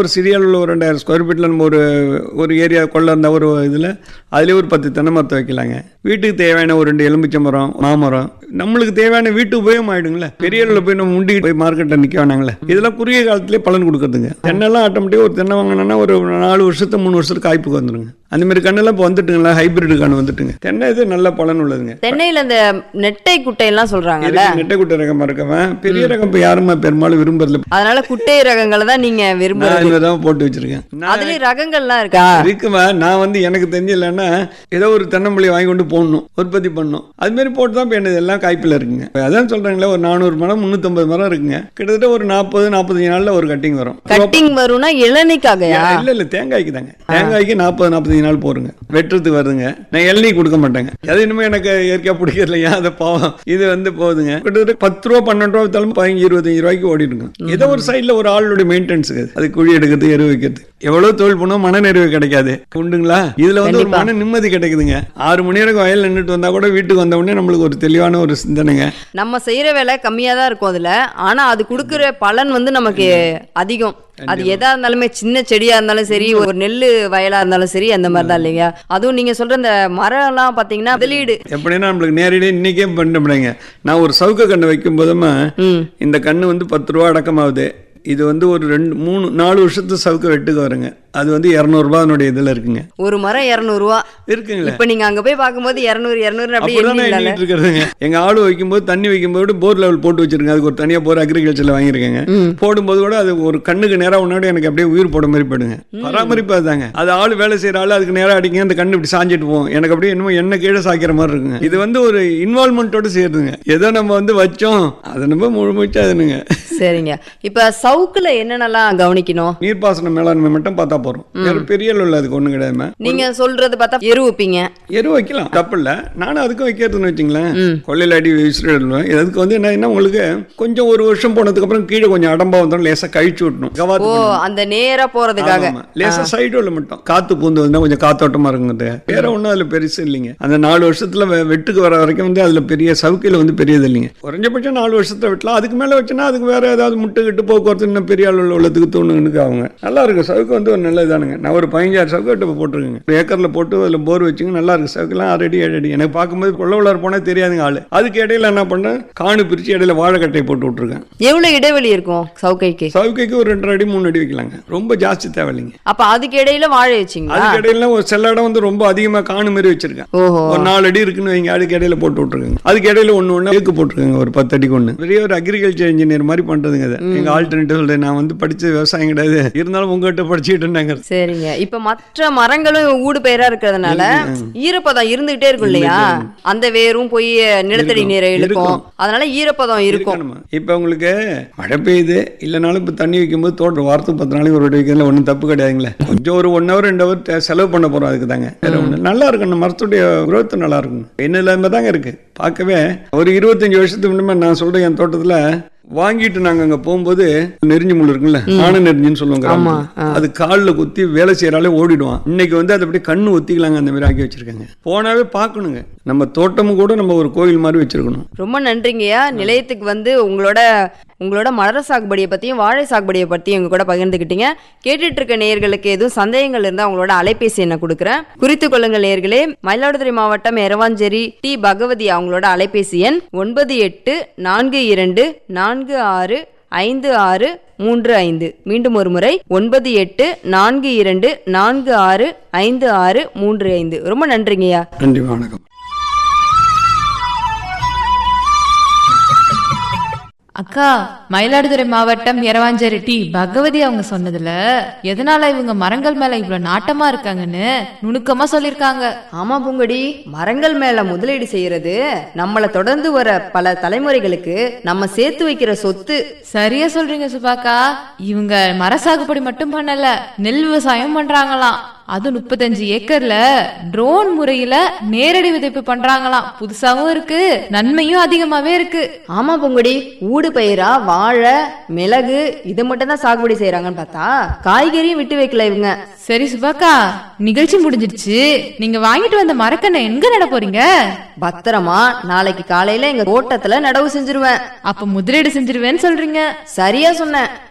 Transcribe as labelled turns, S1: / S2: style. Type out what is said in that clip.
S1: ஒரு சிறிய அளவில் ஒரு 2000 ஸ்கொயர் ஃபீட்டில் நம்ம ஒரு ஏரியா கொள்ள இருந்த ஒரு இதில் அதுலேயே ஒரு 10 தென்னை மரத்தை வைக்கலாங்க. வீட்டுக்கு தேவையான ஒரு 2 எலுமிச்சை மரம், மாமரம், நம்மளுக்கு தேவையான வீட்டு உபயோகம் ஆகிடுங்களே. பெரிய அளவில் போய் நம்ம முண்டி போய் மார்க்கெட்டில் நிற்க வேணாங்களே. இதெல்லாம் குறுகிய காலத்திலே பலன் கொடுக்குறதுங்க. தென்னெல்லாம் ஆட்டோமேட்டிக்காக ஒரு தென்னை வாங்கினோன்னா ஒரு 4 வருஷத்துக்கு 3 வருஷத்துக்கு காய்ப்புக்கு வந்துடுங்க. அந்த மாதிரி கண்ணெல்லாம் இப்போ வந்துட்டுங்களா, ஹைபிரிட் கண்ணு வந்துட்டுங்க. தென்னை இது நல்ல பலன் உள்ளதுங்க.
S2: தென்னையில் அந்த நெட்டை குட்டை எல்லாம் சொல்றாங்கல்ல,
S1: நெட்டை குட்டை ரகமாக இருக்கவன் பெரிய ரகம் இப்போ யாருமா பெரும்பாலும் விரும்புறதுல.
S2: அதனால குட்டை ரகங்களை தான் நீங்க விரும்புறீங்க.
S1: போட்டு வச்சிருக்கேன்.
S2: அதுல ரகங்கள்லாம் இருக்கா?
S1: இருக்குமா. நான் வந்து எனக்கு தெரியலன்னா ஏதோ ஒரு தென்னம்பிள்ளை வாங்கி கொண்டு போடணும், உற்பத்தி பண்ணணும். அது மாதிரி போட்டு தான் இப்போ எல்லாம் காய்ப்பில் இருக்குங்க. அதான் சொல்றாங்களே, ஒரு 400 மரம் 350 மரம் இருக்குங்க. கிட்டத்தட்ட ஒரு 40-45 நாள்ல ஒரு கட்டிங் வரும்.
S2: கட்டிங் வரும்னா இளநீக்காக?
S1: இல்ல தேங்காய்க்கு தாங்க. தேங்காய்க்கு 40-45 நாள் போருங்க, வெட்டுறதுக்கு வருதுங்க. நான் இளநீ கொடுக்க மாட்டேங்க. அது இன்னுமே எனக்கு இயற்கையா பிடிக்கிறலையா, அதை பாவம். இது வந்து போகுதுங்க. கிட்டத்தட்ட 10 ரூபா 12 ரூபா வித்தாலும் 15-25 ரூபாய்க்கு ஓடிடுங்க. ஏதோ ஒரு சைட்ல ஒரு ஆளுடைய மெயின்டெனன்ஸுக்கு, அது குழி எடுக்கிறது, எரு வைக்கிறது, எவ்வளவு தொழில் பண்ணுவோம், மன நிறைவு கிடைக்காது உண்டுங்களா. இதுல வந்து ஒரு மன நிம்மதி கிடைக்குதுங்க. 6 மணி நேரம் வயல் நின்றுட்டு வந்தா கூட வீட்டுக்கு வந்த உடனே நம்மளுக்கு ஒரு தெளிவான ஒரு சிந்தனைங்க.
S2: நம்ம செய்யற வேலை கம்மியா தான் இருக்கும் அதுல, ஆனா அது கொடுக்குற பலன் வந்து நமக்கு அதிகம். அது எதா இருந்தாலுமே, சின்ன செடியா இருந்தாலும் சரி, ஒரு நெல்லு வயலா இருந்தாலும் சரி, அந்த மாதிரி தான் இல்லையா. அதுவும் நீங்க சொல்ற இந்த மரம் எல்லாம் பாத்தீங்கன்னா முதலீடு
S1: எப்படின்னா நம்மளுக்கு நேரடியாக இன்னைக்கே பண்ண. நான் ஒரு சவுக்க கண்ணு வைக்கும் போதுமா இந்த கண்ணு வந்து 10 ரூபா அடக்கமாகுது. இது வந்து ஒரு 2-3-4 வருஷத்து சவுக்க வெட்டுக்கு வருங்க. அது வந்து 200 ரூபாய் இதுல இருக்குங்க. ஒரு மரம் 200 ரூபா இருக்குங்களா. இப்ப நீங்க அங்க போய் பார்க்கும்போது 200 அப்படியே இருக்குதுங்க. எங்க ஆளு வைக்கும்போது தண்ணி வைக்கும்போது போர் லெவல் போட்டு வச்சிருங்க. அதுக்கு ஒரு தனியா போர் அக்ரிகல்ச்சர்ல வாங்கியிருக்கேங்க. போடும்போது கூட அது ஒரு கண்ணுக்கு நேரம் முன்னாடி எனக்கு அப்படியே உயிர் போட மாதிரி போடுங்க. பராமரிப்பு அதுதாங்க. அது ஆளு வேலை செய்யற ஆளு அதுக்கு நேரம் அடிக்க அந்த கண்ணு இப்படி சாஞ்சிட்டு போவோம். எனக்கு அப்படியே இன்னும் என்ன கீழே சாய்க்கிற மாதிரி இருக்குங்க. இது வந்து ஒரு இன்வால்மெண்டோட செய்யறதுங்க. ஏதோ நம்ம வந்து வச்சோம் அதை நம்ம முழுமைச்சா அதுனுங்க. சரிங்க.
S2: இப்ப சவுக்குல என்னென்னலாம் கவனிக்கணும்?
S1: நீர்ப்பாசன மேலாண்மை மட்டும் பார்த்தா போறோம். பெரிய அளவில் அதுக்கு ஒண்ணு கிடையாது.
S2: நீங்க சொல்றது பார்த்தா எரு வைப்பீங்க.
S1: எரு வைக்கலாம், தப்பு இல்ல. நானும் அதுக்கும் வைக்கிறதுன்னு வச்சுங்களேன். கொள்ளையில அடி விசிறிடுவேன். இதுக்கு வந்து என்ன, உங்களுக்கு கொஞ்சம் ஒரு வருஷம் போனதுக்கு அப்புறம் கீழே கொஞ்சம் அடம்பா வந்தாலும் லேசா கழிச்சு விட்டணும்.
S2: அந்த நேரா போறதுக்காக
S1: லேசா சைடுல மட்டும் காத்து பூந்து வந்தா கொஞ்சம் காத்தோட்டமா இருக்குங்க. வேற ஒண்ணும் அதுல பெருசு இல்லைங்க. அந்த 4 வருஷத்துல வெட்டுக்கு வர வரைக்கும் வந்து அதுல பெரிய சவுக்கையில வந்து பெரியது இல்லைங்க. குறைஞ்சபட்சம் 4 வருஷத்துல வெட்டலாம். அதுக்கு மேல வச்சுன்னா அதுக்கு வேற ஏதாவது முட்டு கிட்டு போக்குவரத்து இன்னும் பெரிய அளவில் உள்ளதுக்கு தோணுக்கு ஆகுங்க. நல்லா இருக்கு சவுக்கு வந்து ஒரு நல்ல இதானுங்க. நான் ஒரு 15-6 சவுக்கு போட்டுருக்கேங்க. ஏக்கர்ல போட்டு அதுல போர் வச்சுங்க. நல்லா இருக்கு சவுக்குலாம் 6 அடி 7 அடி. எனக்கு பார்க்கும்போது கொள்ள உள்ளார் போனா தெரியாதுங்க ஆளு. அதுக்கு இடையில என்ன பண்ணேன், காணு பிரிச்சு இடையில வாழைக்கட்டையை போட்டு விட்டுருக்கேன்.
S2: எவ்வளவு இடைவெளி இருக்கும் சவுக்கைக்கு?
S1: சவுக்கைக்கு ஒரு 2 அடி 3 அடி வைக்கலாங்க. ரொம்ப ஜாஸ்தி தேவையில்லைங்க.
S2: அப்ப அதுக்கு இடையில வாழை வச்சிங்க.
S1: அதுக்கு இடையில ஒரு சில இடம் வந்து ரொம்ப அதிகமா காணு மாதிரி வச்சிருக்கேன். ஒரு 4 அடி இருக்குன்னு வைங்க, அதுக்கு இடையில போட்டு விட்டுருக்கேங்க. அதுக்கு இடையில ஒண்ணு ஏக்கு போட்டுருக்கேங்க. ஒரு 10 அடிக்கு ஒண்ணு. பெரிய ஒரு அக்ரிகல்ச்சர் இன்ஜினியர் மாதிரி பண்றதுங்க. எங்க ஆல்டர்னேட்டிவ் சொல்றேன். நான் வந்து படிச்ச விவசாயம் கிடையாது, இருந்தாலும் உங்ககிட்ட படிச்சுட்டு இருந்தாங்க. சரிங்க.
S2: இப்ப மற்ற மரங்களும் ஊடு பயிரா இருக்கிறதுனால ஈரப்பதம் இருந்துகிட்டே இருக்கும் இல்லையா. அந்த வேரும் போய் நிலத்தடி நீரை இழுக்கும். அதனால ஈரப்பதம் இருக்கும்.
S1: இப்ப உங்களுக்கு மழை பெய்யுது இல்லைனாலும் இப்ப தண்ணி வைக்கும் போது தோட்டம் வாரத்துக்கு 10 நாளைக்கு ஒரு வாட்டி வைக்கிறதுல ஒன்றும் தப்பு கிடையாதுங்களே. கொஞ்சம் ஒரு 1 hour 2 hour செலவு பண்ண போறோம். அதுக்கு தாங்க நல்லா இருக்கும். அந்த மரத்துடைய growth நல்லா இருக்கும். என்ன இல்லாம தாங்க இருக்கு. பார்க்கவே ஒரு 25 வருஷத்துக்கு முன்னாடி நான் சொல்றேன், என் தோட்டத்துல வாங்கிட்டு நாங்க அங்க போகும்போது நெறிஞ்சு முள் இருக்குல்ல, ஆன நெறிஞ்சுன்னு சொல்லுவாங்க. அது காலில் குத்தி வேலை செய்யறாலே ஓடிடுவான். இன்னைக்கு வந்து அதை அப்படியே கண்ணு ஒத்திக்கலாங்க. அந்த மாதிரி ஆக்கி வச்சிருக்காங்க. போனாவே பார்க்கணுங்க. நம்ம தோட்டமும் கூட நம்ம ஒரு கோயில் மாதிரி வச்சிருக்கணும்.
S2: ரொம்ப நன்றிங்கய்யா. நிலையத்துக்கு வந்து உங்களோட மலர் சாகுபடியை பற்றியும் வாழை சாகுபடியை பற்றியும் எங்க கூட பகிர்ந்துக்கிட்டீங்க. கேட்டுட்டு இருக்க நேயர்களுக்கு எதுவும் சந்தேகங்கள் இருந்தால் அவங்களோட அலைபேசி என்ன கொடுக்குறேன், குறித்து கொள்ளுங்கள் நேயர்களே. மயிலாடுதுறை மாவட்டம் எரவாஞ்சேரி டி பகவதி அவங்களோட அலைபேசி எண் 9842465635. மீண்டும் ஒரு முறை 9842465635. ரொம்ப நன்றிங்கய்யா.
S1: நன்றி, வணக்கம்.
S3: அக்கா, மயிலாடுதுறை மாவட்டம் எரவாஞ்சேரி டி பகவதி அவங்க சொன்னதுல எதனால இவங்க மரங்கள் மேல இவ்வளவு நாட்டமா இருக்காங்கன்னு நுணுக்கமா சொல்லிருக்காங்க.
S2: ஆமா பூங்கொடி, மரங்கள் மேல முதலீடு செய்யறது நம்மள தொடர்ந்து வர பல தலைமுறைகளுக்கு நம்ம சேர்த்து வைக்கிற சொத்து.
S3: சரியா சொல்றீங்க சுபாக்கா. இவங்க மர சாகுபடி மட்டும் பண்ணல, நெல் விவசாயம் பண்றாங்களாம். அது 35 ஏக்கர்ல ட்ரோன் முறையில நேரடி விதைப்பு பண்றாங்களாம். புதுசாவும் இருக்கு, நன்மையும் அதிகமாவே இருக்கு.
S2: ஆமா பொங்குடி, ஊடு பயிரா வாழை மிளகு இது மட்டும் தான் சாகுபடி செய்யறாங்கன்னு பார்த்தா காய்கறியும் விட்டு வைக்கல இவங்க.
S3: சரி சுபாக்கா, நிகழ்ச்சி முடிஞ்சிருச்சு. நீங்க வாங்கிட்டு வந்த மரக்கண்ணை எங்க நட போறீங்க?
S2: பத்திரமா நாளைக்கு காலையில எங்க தோட்டத்துல நடவு செஞ்சிருவேன்.
S3: அப்ப முதலீடு செஞ்சிருவேன்னு சொல்றீங்க?
S2: சரியா சொன்னேன்.